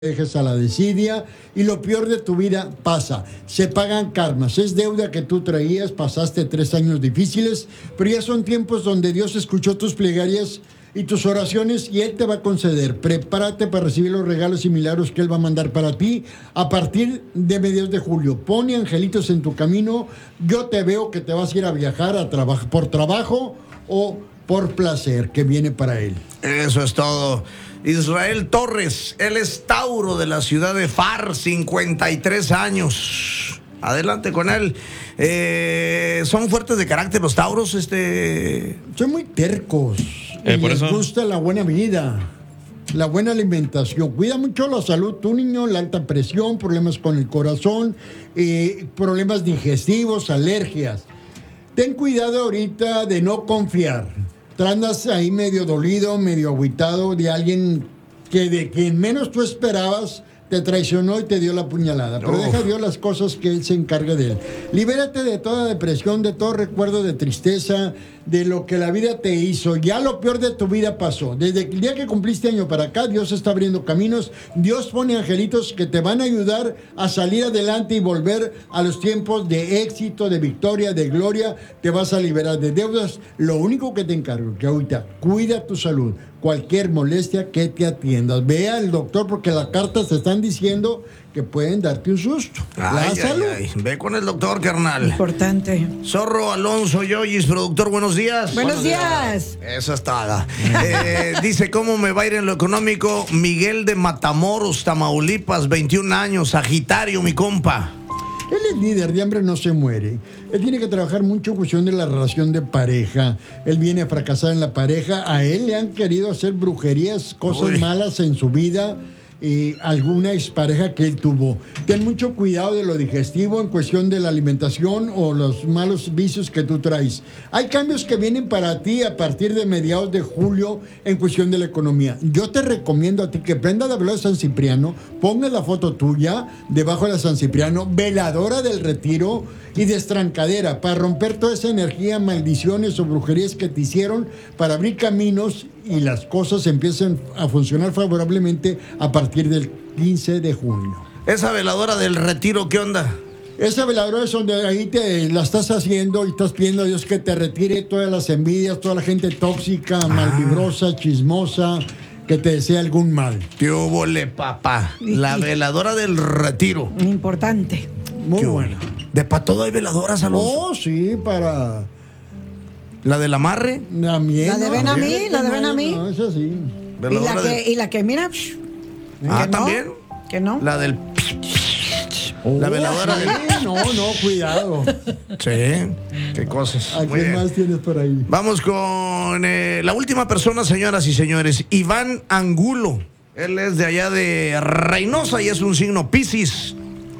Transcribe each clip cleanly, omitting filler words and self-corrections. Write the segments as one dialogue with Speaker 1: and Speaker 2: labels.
Speaker 1: dejes a la desidia y lo peor de tu vida pasa. Se pagan karmas. Es deuda que tú traías, pasaste 3 años difíciles, pero ya son tiempos donde Dios escuchó tus plegarias y tus oraciones y Él te va a conceder. Prepárate para recibir los regalos y milagros que Él va a mandar para ti a partir de mediados de julio. Pone angelitos en tu camino. Yo te veo que te vas a ir a viajar por trabajo o por placer que viene para Él.
Speaker 2: Eso es todo. Israel Torres, él es Tauro de la ciudad de Far, 53 años. Adelante con él. ¿Son fuertes de carácter los Tauros?
Speaker 1: Son muy tercos. Y
Speaker 3: por
Speaker 1: les
Speaker 3: eso
Speaker 1: gusta la buena vida, la buena alimentación. Cuida mucho la salud, tu niño, la alta presión, problemas con el corazón, problemas digestivos, alergias. Ten cuidado ahorita de no confiar. Andas ahí medio dolido, medio agüitado de alguien que de quien menos tú esperabas te traicionó y te dio la puñalada. Pero deja a Dios las cosas que Él se encargue de él. Libérate de toda depresión, de todo recuerdo de tristeza, de lo que la vida te hizo. Ya lo peor de tu vida pasó. Desde el día que cumpliste año para acá, Dios está abriendo caminos. Dios pone angelitos que te van a ayudar a salir adelante y volver a los tiempos de éxito, de victoria, de gloria. Te vas a liberar de deudas. Lo único que te encargo, que ahorita cuida tu salud. Cualquier molestia que te atiendas. Ve al doctor porque las cartas te están diciendo que pueden darte un susto.
Speaker 2: Salud. Ve con el doctor, carnal.
Speaker 4: Importante.
Speaker 2: Zorro Alonso Yoyis, productor, buenos días.
Speaker 4: Buenos días.
Speaker 2: Eso es todo. Dice, ¿cómo me va a ir en lo económico? Miguel de Matamoros, Tamaulipas, 21 años, Sagitario, mi compa.
Speaker 1: Él es líder, de hambre no se muere. Él tiene que trabajar mucho en cuestión de la relación de pareja. Él viene a fracasar en la pareja. A él le han querido hacer brujerías, cosas malas en su vida. Alguna expareja que él tuvo. Ten mucho cuidado de lo digestivo en cuestión de la alimentación o los malos vicios que tú traes. Hay cambios que vienen para ti a partir de mediados de julio en cuestión de la economía. Yo te recomiendo a ti que prenda la velada de San Cipriano, pongas la foto tuya debajo de la San Cipriano, veladora del retiro y destrancadera para romper toda esa energía, maldiciones o brujerías que te hicieron, para abrir caminos y las cosas empiecen a funcionar favorablemente a partir del 15 de junio.
Speaker 2: Esa veladora del retiro, ¿qué onda?
Speaker 1: Esa veladora es donde ahí te la estás haciendo y estás pidiendo a Dios que te retire todas las envidias, toda la gente tóxica, malvibrosa, chismosa, que te desea algún mal.
Speaker 2: ¡Qué óvole, papá! La veladora del retiro.
Speaker 4: Importante.
Speaker 1: Muy bueno.
Speaker 2: ¿De para todo hay veladoras, Alonso?
Speaker 1: Oh, sí, para...
Speaker 2: ¿La del amarre?
Speaker 4: La de ven a mí, la de ven a mí.
Speaker 1: No, esa sí.
Speaker 4: Y la que mira...
Speaker 2: ¿también?
Speaker 4: Que no.
Speaker 2: La del... la veladora
Speaker 1: sí,
Speaker 2: del...
Speaker 1: No, cuidado.
Speaker 2: Sí, qué cosas.
Speaker 1: ¿A qué más tienes por ahí?
Speaker 2: Vamos con la última persona, señoras y señores. Iván Angulo. Él es de allá de Reynosa y es un signo Piscis.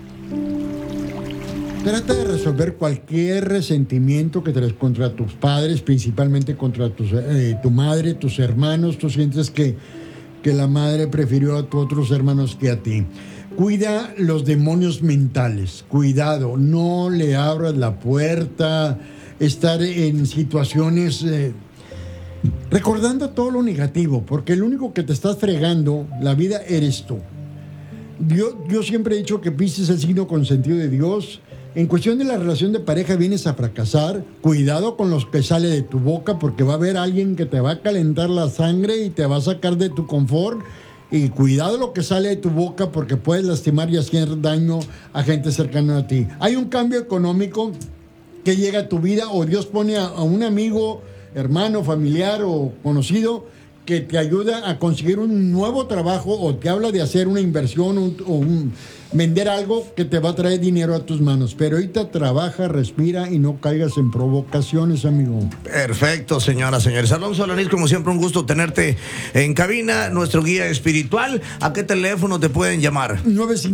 Speaker 1: Trata de resolver cualquier resentimiento que traes contra tus padres, principalmente contra tu madre, tus hermanos. Tú sientes que la madre prefirió a tus otros hermanos que a ti. Cuida los demonios mentales. Cuidado, no le abras la puerta. Estar en situaciones recordando todo lo negativo, porque el único que te estás fregando la vida eres tú. Yo siempre he dicho que Piscis es el signo consentido de Dios. En cuestión de la relación de pareja vienes a fracasar. Cuidado con lo que sale de tu boca, porque va a haber alguien que te va a calentar la sangre y te va a sacar de tu confort. Y cuidado lo que sale de tu boca, porque puedes lastimar y hacer daño a gente cercana a ti. Hay un cambio económico que llega a tu vida, o Dios pone a un amigo, hermano, familiar o conocido que te ayuda a conseguir un nuevo trabajo, o te habla de hacer una inversión vender algo que te va a traer dinero a tus manos. Pero ahorita trabaja, respira y no caigas en provocaciones, amigo.
Speaker 2: Perfecto, señoras, señores. Alonso Alanís, como siempre, un gusto tenerte en cabina, nuestro guía espiritual. ¿A qué teléfono te pueden llamar?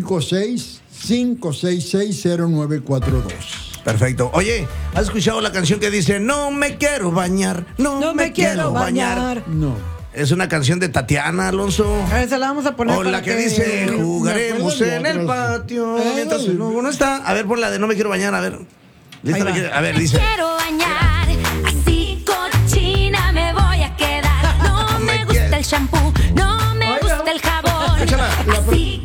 Speaker 1: 956-566-0942.
Speaker 2: Perfecto. Oye, ¿has escuchado la canción que dice no me quiero bañar, no me quiero bañar?
Speaker 1: No.
Speaker 2: Es una canción de Tatiana, Alonso.
Speaker 4: Esa la vamos a poner.
Speaker 2: O la que dice jugaremos en el patio mientras no está. A ver, pon la de no me quiero bañar, a ver. ¿Lista? A ver, dice.
Speaker 5: No me quiero bañar, así cochina me voy a quedar. No me gusta el shampoo, no me gusta el jabón.
Speaker 2: Échala.
Speaker 5: Así